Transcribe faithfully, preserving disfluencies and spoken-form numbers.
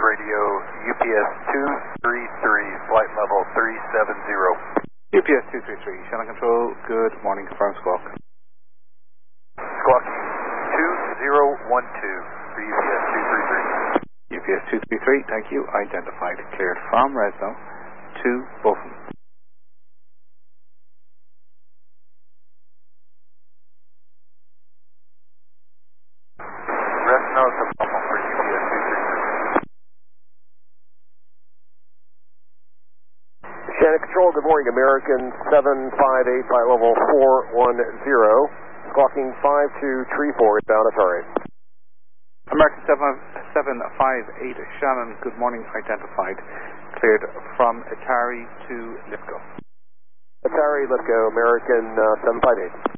radio, U P S two three three, flight level three seven zero. U P S two three three, Shannon Control, good morning, confirm squawk. Squawk two zero one two for U P S two three three. U P S two three three, thank you, identified, cleared from Resno to Bochum. Resno to Bochum for U P S two three three. Shannon Control, good morning, American seven five eight, flight level four one zero, squawking five two three four, inbound Atari. American seven five eight, Shannon, good morning, identified, cleared from Atari to Lithgow. Atari, Lithgow, American uh, seven five eight.